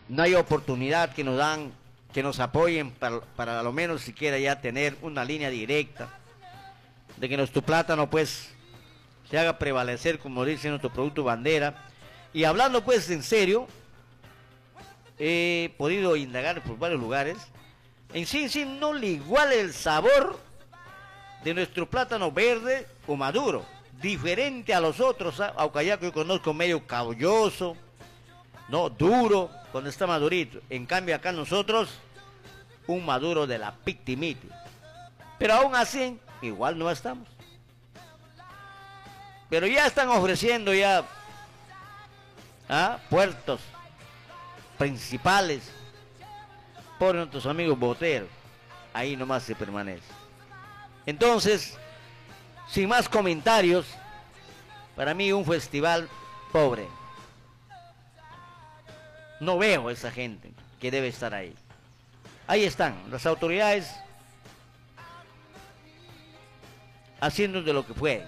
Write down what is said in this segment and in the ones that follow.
no hay oportunidad que nos dan, que nos apoyen para a lo menos siquiera ya tener una línea directa, de que nuestro plátano pues se haga prevalecer, como dice nuestro producto bandera. Y hablando pues en serio, he podido indagar por varios lugares, en sí no le iguala el sabor de nuestro plátano verde o maduro, diferente a los otros, aunque ya que yo conozco medio caulloso, no, duro, cuando está madurito. En cambio acá nosotros, un maduro de la pictimiti. Pero aún así, igual no estamos. Pero ya están ofreciendo ya puertos principales por nuestros amigos boteros. Ahí nomás se permanece. Entonces, sin más comentarios, para mí un festival pobre. No veo a esa gente que debe estar ahí. Ahí están las autoridades haciendo de lo que pueden.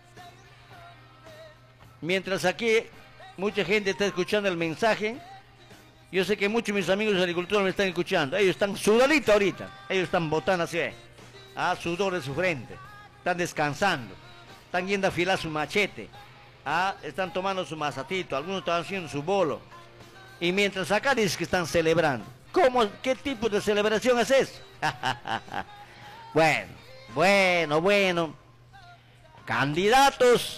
Mientras aquí mucha gente está escuchando el mensaje, yo sé que muchos de mis amigos agricultores me están escuchando. Ellos están sudaditos ahorita. Ellos están botando así, sudor de su frente. Están descansando. Están yendo a afilar su machete. Están tomando su mazatito. Algunos están haciendo su bolo. Y mientras acá dicen que están celebrando. ¿Qué tipo de celebración es eso? Bueno. Candidatos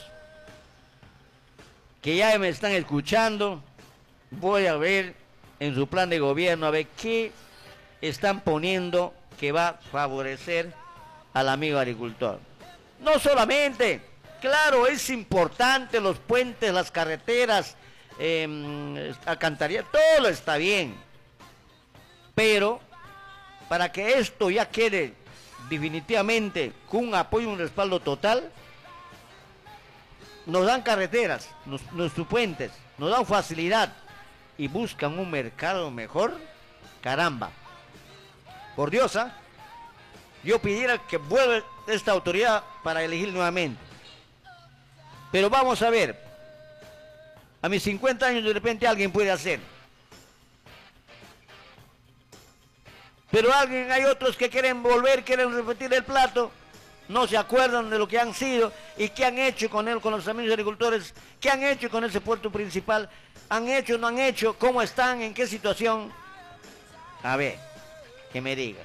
que ya me están escuchando, voy a ver en su plan de gobierno, a ver qué están poniendo que va a favorecer al amigo agricultor. No solamente, claro, es importante los puentes, las carreteras, alcantarillas, todo está bien, pero para que esto ya quede definitivamente con un apoyo y un respaldo total, nos dan carreteras, nuestros puentes, nos dan facilidad y buscan un mercado mejor. Caramba, por Dios, yo pidiera que vuelva esta autoridad para elegir nuevamente. Pero vamos a ver, a mis 50 años de repente alguien puede hacer, pero hay otros que quieren volver, quieren repetir el plato. No se acuerdan de lo que han sido y qué han hecho con él, con los amigos agricultores, qué han hecho con ese puerto principal, han hecho, no han hecho, cómo están, en qué situación. A ver, que me digan.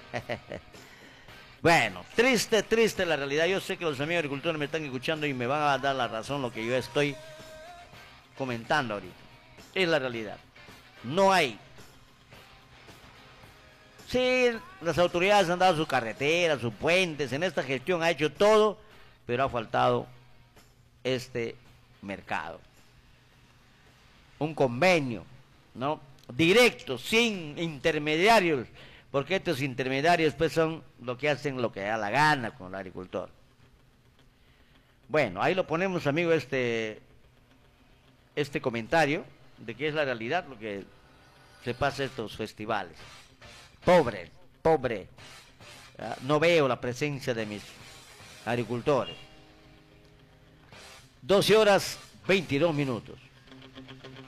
Bueno, triste la realidad. Yo sé que los amigos agricultores me están escuchando y me van a dar la razón lo que yo estoy comentando ahorita. Es la realidad. No hay. Sí, las autoridades han dado sus carreteras, sus puentes, en esta gestión ha hecho todo, pero ha faltado este mercado. Un convenio, ¿no? Directo, sin intermediarios, porque estos intermediarios pues son lo que hacen lo que da la gana con el agricultor. Bueno, ahí lo ponemos, amigo, este comentario de que es la realidad lo que se pasa en estos festivales. Pobre. No veo la presencia de mis agricultores. 12 horas 22 minutos.